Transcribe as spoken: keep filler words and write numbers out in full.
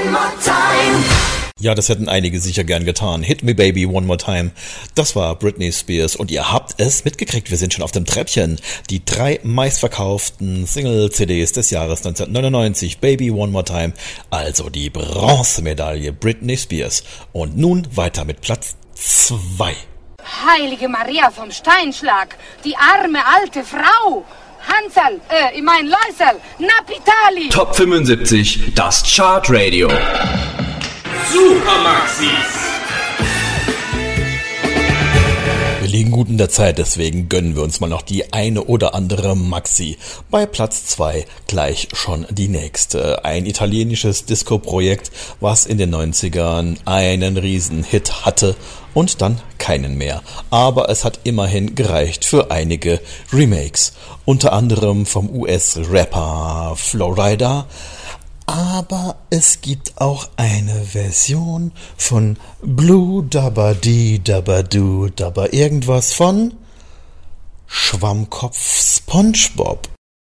One more time. Ja, das hätten einige sicher gern getan. Hit Me Baby One More Time. Das war Britney Spears und ihr habt es mitgekriegt. Wir sind schon auf dem Treppchen. Die drei meistverkauften Single-C Ds des Jahres neunzehnhundertneunundneunzig. Baby One More Time. Also die Bronzemedaille Britney Spears. Und nun weiter mit Platz zwei. Heilige Maria vom Steinschlag. Die arme alte Frau. Hansel, äh, ich mein Läusel. Napitali. Top fünfundsiebzig, das Chartradio. Super Maxis. Wir liegen gut in der Zeit, deswegen gönnen wir uns mal noch die eine oder andere Maxi. Bei Platz zwei gleich schon die nächste. Ein italienisches Disco-Projekt, was in den neunzigern einen Riesenhit hatte und dann keinen mehr. Aber es hat immerhin gereicht für einige Remakes. Unter anderem vom U S-Rapper Florida. Aber es gibt auch eine Version von Blue Dabba Dee Dabba Doo Dabba irgendwas von Schwammkopf SpongeBob.